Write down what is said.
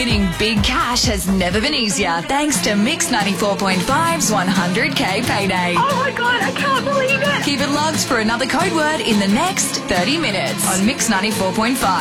Winning big cash has never been easier thanks to Mix 94.5's 100K payday. Oh my God, I can't believe it. Keep it logged for another code word in the next 30 minutes on Mix 94.5.